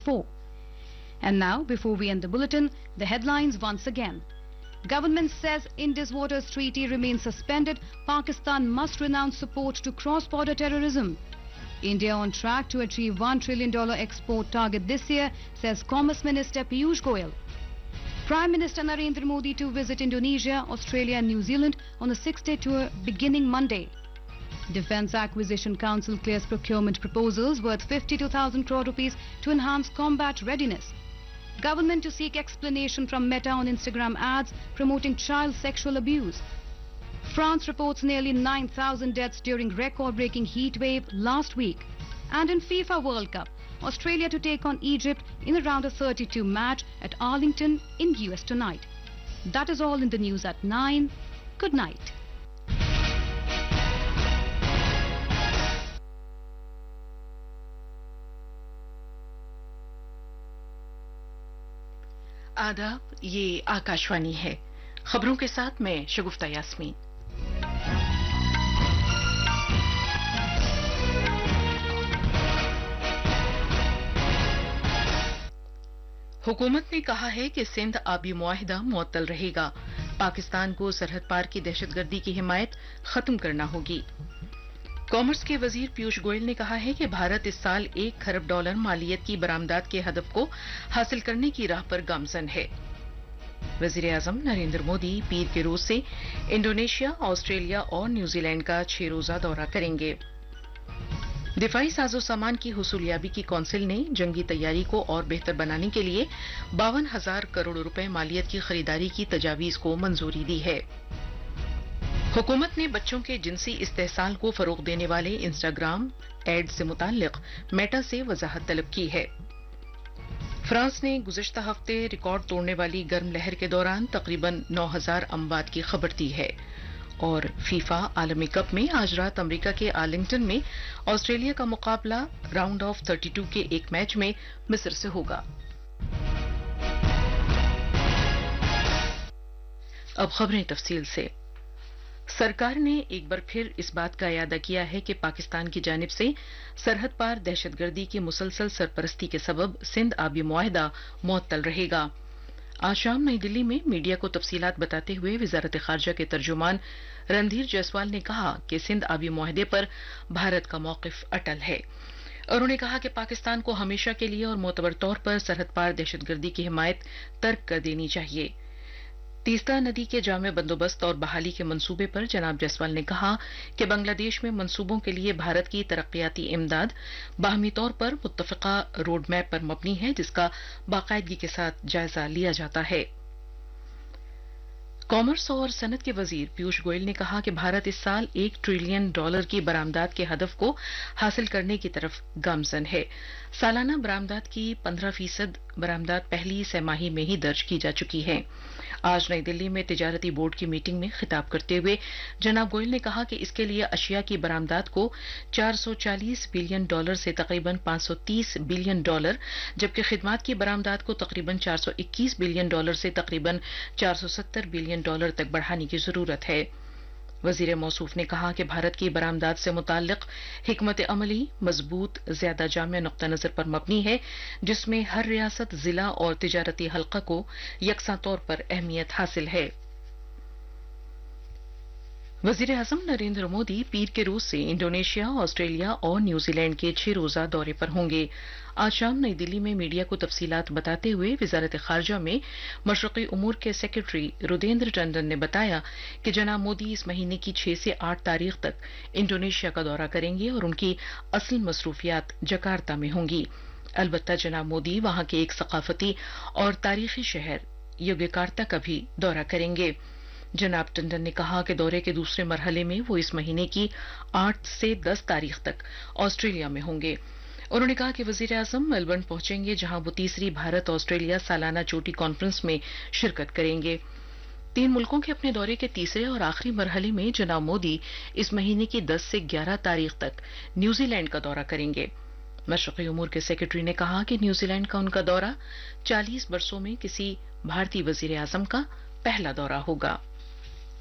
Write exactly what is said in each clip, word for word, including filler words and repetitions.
four. And now, before we end the bulletin, the headlines once again. Government says Indus Waters Treaty remains suspended. Pakistan must renounce support to cross-border terrorism. India on track to achieve one trillion dollars export target this year, says Commerce Minister Piyush Goyal. Prime Minister Narendra Modi to visit Indonesia, Australia and New Zealand on a six-day tour beginning Monday. Defence Acquisition Council clears procurement proposals worth fifty-two thousand crore rupees to enhance combat readiness. Government to seek explanation from Meta on Instagram ads promoting child sexual abuse. France reports nearly nine thousand deaths during record-breaking heat wave last week. And in FIFA World Cup, Australia to take on Egypt in a round of thirty-two match at Arlington in U S tonight. That is all in the news at nine. Good night. आदाब, ये आकाशवाणी है। खबरों के साथ मैं शगुफ्ता यास्मीन। हुकूमत ने कहा है कि सिंध आबी मुआहिदा मुअत्तल रहेगा। पाकिस्तान को सरहद पार की दहशतगर्दी की हिमायत खत्म करना होगी। कॉमर्स के वजीर पीयूष गोयल ने कहा है कि भारत इस साल एक खरब डॉलर मालियत की बरामदात के हदफ को हासिल करने की राह पर गामजन है। वजीर आजम नरेंद्र मोदी पीर के रोज से इंडोनेशिया, ऑस्ट्रेलिया और न्यूजीलैंड का छह रोजा दौरा करेंगे। दिफाई साजो सामान की हुसूलियाबी की कौंसिल ने जंगी तैयारी को और बेहतर बनाने के लिए बावन हजार करोड़ रुपए मालियत की खरीदारी की तजावीज को मंजूरी दी है। हुकूमत ने बच्चों के जिनसी इस्तेहसाल को फरोग देने वाले इंस्टाग्राम एड से मुताल्लिक मेटा से वजाहत तलब की है। फ्रांस ने गुज़िश्ता हफ्ते रिकॉर्ड तोड़ने वाली गर्म लहर के दौरान तकरीबन नौ हजार अमवात की खबर दी है। और फीफा आलमी कप में आज रात अमेरिका के आर्लिंगटन में ऑस्ट्रेलिया का मुकाबला राउंड ऑफ बत्तीस के एक मैच में मिस्र से होगा। अब खबरें तफसील से। सरकार ने एक बार फिर इस बात का इरादा किया है कि पाकिस्तान की जानिब से सरहद पार दहशतगर्दी की मुसलसल सरपरस्ती के सबब सिंध आबी मुआहिदा मुअत्तल रहेगा। आज शाम नई दिल्ली में मीडिया को तफसीलात बताते हुए वजारत खारजा के तर्जुमान रणधीर जायसवाल ने कहा कि सिंध आबी मुआहिदे पर भारत का मौकिफ अटल है। उन्होंने कहा कि पाकिस्तान को हमेशा के लिए और मोतबर तौर पर सरहद पार दहशतगर्दी की हिमायत तर्क कर देनी चाहिए। तीस्ता नदी के जामे बंदोबस्त और बहाली के मंसूबे पर जनाब जायसवाल ने कहा कि बांग्लादेश में मंसूबों के लिए भारत की तरक्याती इमदाद बाहमी तौर पर मुत्तफिका रोड मैप पर मबनी है, जिसका बाकायदगी के साथ जायजा लिया जाता है। कॉमर्स और सनत के वजीर पीयूष गोयल ने कहा कि भारत इस साल एक ट्रिलियन डॉलर की बरामदात के हदफ को हासिल करने की तरफ गामजन है। सालाना बरामदात की पंद्रह फीसद बरामदात पहली सैमाही में ही दर्ज की जा चुकी है। आज नई दिल्ली में तिजारती बोर्ड की मीटिंग में खिताब करते हुए जनाब गोयल ने कहा कि इसके लिए अशिया की बरामदात को चार सौ चालीस बिलियन डॉलर से तकरीबन पांच सौ तीस बिलियन डॉलर, जबकि खिदमात की बरामदात को तकरीबन चार सौ इक्कीस बिलियन डॉलर से तकरीबन चार सौ सत्तर बिलियन डॉलर तक बढ़ाने की जरूरत है। वजीर मौसूफ ने कहा कि भारत की बरामदात से मुताल्लिक हिकमत अमली मजबूत, ज्यादा जामिया नुक्ता नजर पर मबनी है, जिसमें हर रियासत, जिला और तिजारती हल्का को यकसा तौर पर अहमियत हासिल है। वजीर आजम नरेंद्र मोदी पीर के रोज से इंडोनेशिया, ऑस्ट्रेलिया और न्यूजीलैंड के छह रोजा दौरे पर होंगे। आज शाम नई दिल्ली में मीडिया को तफसीलात बताते हुए वजारत खारजा में मशरकी उमूर के सेक्रेटरी रुदेंद्र टंडन ने बताया कि जनाब मोदी इस महीने की छह से आठ तारीख तक इंडोनेशिया का दौरा करेंगे और उनकी असल मसरूफियात जकार्ता में होंगी। अलबत्ता जनाब मोदी वहां के एक सकाफती और तारीखी शहर योग्यकार्ता का भी दौरा करेंगे। जनाब टंडन ने कहा कि दौरे के दूसरे मरहले में वो इस महीने की आठ से दस तारीख तक ऑस्ट्रेलिया में होंगे। उन्होंने कहा कि वजीर आजम मेलबर्न पहुंचेंगे, जहां वो तीसरी भारत ऑस्ट्रेलिया सालाना चोटी कॉन्फ्रेंस में शिरकत करेंगे। तीन मुल्कों के अपने दौरे के तीसरे और आखिरी मरहले में जनाब मोदी इस महीने की दस से ग्यारह तारीख तक न्यूजीलैंड का दौरा करेंगे। मशरकी उमूर के सेक्रेटरी ने कहा कि न्यूजीलैंड का उनका दौरा चालीस वर्षों में किसी भारतीय वजीर आजम का पहला दौरा होगा।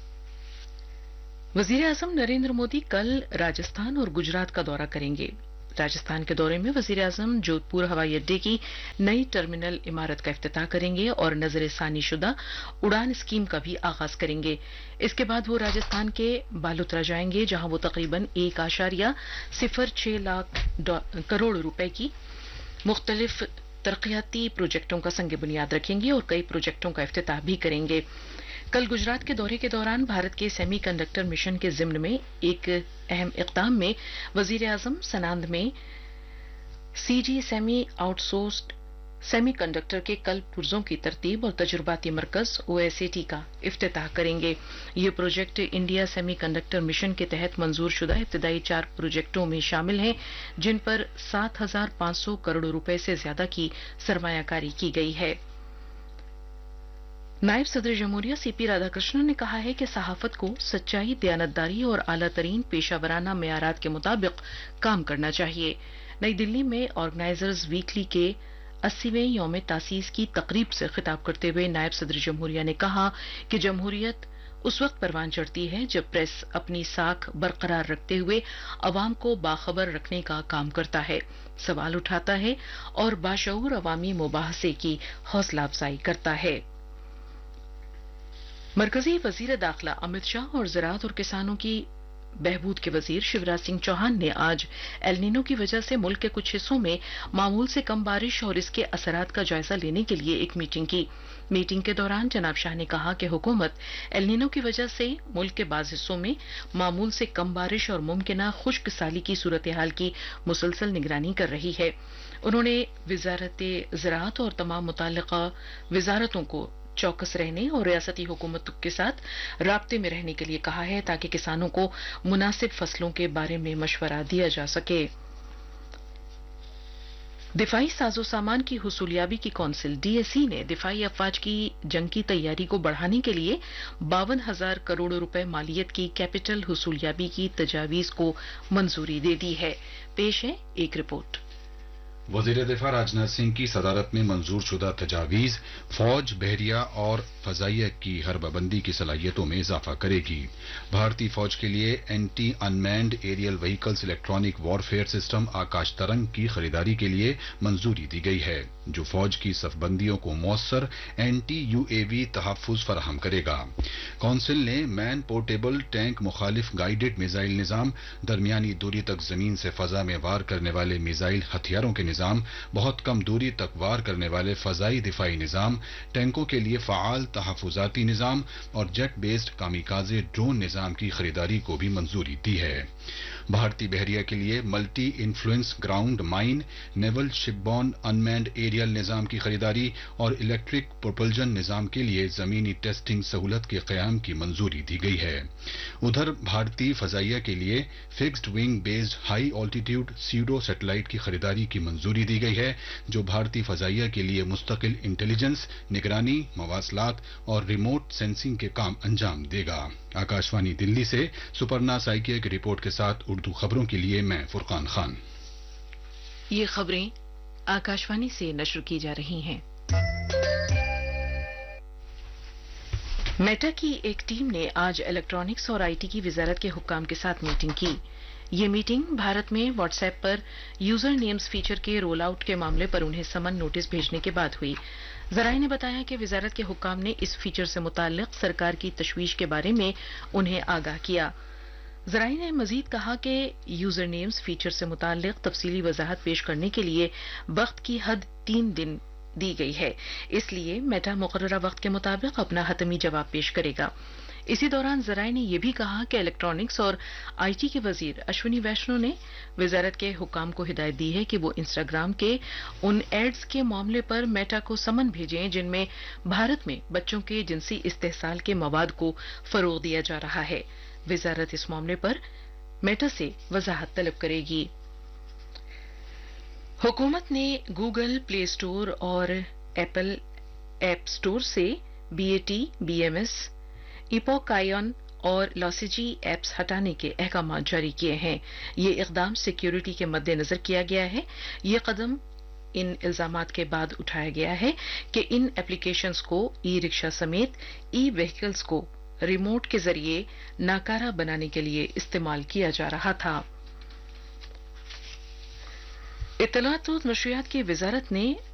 वजीर आजम नरेंद्र मोदी कल राजस्थान और गुजरात का दौरा करेंगे। राजस्थान के दौरे में वजीर आजम जोधपुर हवाई अड्डे की नई टर्मिनल इमारत का इफ्तिताह करेंगे और नजर सानी शुदा उड़ान स्कीम का भी आगाज करेंगे। इसके बाद वो राजस्थान के बालोतरा जाएंगे, जहां वो तकरीबन एक आशारिया सिफर छह लाख करोड़ रुपए की मुख्तलिफ तरक्याती प्रोजेक्टों का संग बुनियाद रखेंगे और कई प्रोजेक्टों का इफ्तिताह भी करेंगे। कल गुजरात के दौरे के दौरान भारत के सेमी कंडक्टर मिशन के जिम्न में एक अहम इक़दाम में वजीर आजम सनांद में CG semi outsourced semi conductor के कल पुर्जों की तरतीब और तजुर्बाती मरकज ओएसएटी का इफ्तिताह करेंगे। ये project India semi conductor mission के तहत मंजूर शुदा इब्तदाई चार प्रोजेक्टों में शामिल हैं, जिन पर सात हजार पांच सौ करोड़ रुपए से ज्यादा की सरमायाकारी की गई है। नायब सदर जमहूरिया सीपी राधाकृष्णन ने कहा है कि सहाफत को सच्चाई, दयानतदारी और आला तरीन पेशावराना मेयारात के मुताबिक काम करना चाहिए। नई दिल्ली में ऑर्गेनाइजर्स वीकली के अस्सीवें यौम तासीस की तकरीब से खिताब करते हुए नायब सदर जमहूरिया ने कहा कि जमहूरियत उस वक्त परवान चढ़ती है जब प्रेस अपनी साख बरकरार रखते हुए अवाम को बाखबर रखने का काम करता है, सवाल उठाता है और बाशऊर अवामी मुबाहसे की हौसला अफजाई करता है। मरकजी वजीर दाखिला अमित शाह और ज़राअत और किसानों की बहबूद के वजीर शिवराज सिंह चौहान ने आज एल नीनो की वजह से मुल्क के कुछ हिस्सों में मामूल से कम बारिश और इसके असरात का जायजा लेने के लिए एक मीटिंग की। मीटिंग के दौरान जनाब शाह ने कहा कि हुकूमत एल नीनो की वजह से मुल्क के बाज़ हिस्सों में मामूल से कम बारिश और मुमकिना खुश्क साली की सूरत हाल की मुसलसल निगरानी कर रही है। उन्होंने वजारत ज़राअत और तमाम मुतल्लिका वजारतों को चौकस रहने और रियासती हुकूमत के साथ राब्ते में रहने के लिए कहा है, ताकि किसानों को मुनासिब फसलों के बारे में मशवरा दिया जा सके। दिफाई साजो सामान की हुसूलियाबी की कौंसिल डीएसी ने दिफाई अफवाज की जंग की तैयारी को बढ़ाने के लिए बावन हजार करोड़ रुपए मालियत की कैपिटल हुसूलियाबी की तजावीज को मंजूरी दे दी है। पेश है एक रिपोर्ट। वजीर दिफा राजनाथ सिंह की सदारत में मंजूर शुदा तजावीज फौज, बहरिया और फजाइया की हरबाबंदी की सलाहियतों में इजाफा करेगी। भारतीय फौज के लिए anti unmanned aerial vehicles electronic warfare system आकाश तरंग की खरीदारी के लिए मंजूरी दी गई है, जो फौज की सफबंदियों को मौसर एंटी यूएवी तहफ्फुज फराहम करेगा। कौंसिल ने मैन पोर्टेबल टैंक मुखालिफ गाइडेड मिसाइल निजाम, दरमियानी दूरी तक जमीन से फजा में वार करने वाले मिसाइल हथियारों के निजाम, बहुत कम दूरी तक वार करने वाले फजाई दिफाई निजाम, टैंकों के लिए फाल तहफुजाती निजाम और जेट बेस्ड कामिकाजे ड्रोन निजाम की खरीदारी को भी मंजूरी दी है। भारतीय बहरिया के लिए multi influence ground mine, naval शिपबॉर्न unmanned aerial निजाम की खरीदारी और इलेक्ट्रिक प्रोपल्जन निजाम के लिए जमीनी टेस्टिंग सहूलत के कयाम की मंजूरी दी गई है। उधर भारतीय फजाइया के लिए fixed wing based high altitude SIDO satellite की खरीदारी की मंजूरी दी गई है, जो भारतीय फजाइया के लिए मुस्तकिल इंटेलिजेंस, निगरानी, मवासलात और रिमोट सेंसिंग के काम अंजाम देगा। आकाशवाणी दिल्ली से सुपर्णा साइकिया की रिपोर्ट के साथ उर्दू खबरों के लिए मैं फुरकान खान। ये खबरें आकाशवाणी से नश्र की जा रही हैं। मेटा की एक टीम ने आज इलेक्ट्रॉनिक्स और आईटी की वजारत के हुक्काम के साथ मीटिंग की। ये मीटिंग भारत में व्हाट्सएप पर यूजर नेम्स फीचर के रोल आउट के मामले पर उन्हें समन नोटिस भेजने के बाद हुई। जराये ने बताया कि वजारत के हुक्काम ने इस फीचर से मुताल्लिक सरकार की तशवीश के बारे में उन्हें आगाह किया। जराये ने मजीद कहा कि यूजर नेम्स फीचर से मुताल्लिक तफसीली वजाहत पेश करने के लिए वक्त की हद तीन दिन दी गई है, इसलिए मेटा मुकर्ररा वक्त के मुताबिक अपना हतमी जवाब पेश करेगा। इसी दौरान जराये ने यह भी कहा कि इलेक्ट्रॉनिक्स और आईटी के वजीर अश्विनी वैष्णव ने वजारत के हुक्काम को हिदायत दी है कि वो इंस्टाग्राम के उन एड्स के मामले पर मेटा को समन भेजें जिनमें भारत में बच्चों के जिनसी इस्तेहसाल के मवाद को फरोग दिया जा रहा है। वजारत इस मामले पर मेटा से वजाहत तलब करेगी। हुकूमत ने गूगल प्ले स्टोर और एप्पल ऐप स्टोर से बीएटी, बीएमएस, इपॉक आयन और लॉसिजी एप्स हटाने के अहकाम जारी किए हैं। ये इकदाम सिक्योरिटी के मद्देनजर किया गया है। ये कदम इन इल्जामात के बाद उठाया गया है कि इन एप्लीकेशंस को ई रिक्शा समेत ई व्हीकल्स को रिमोट के जरिए नाकारा बनाने के लिए इस्तेमाल किया जा रहा था। इत्तलात और नशरियात की वजारत ने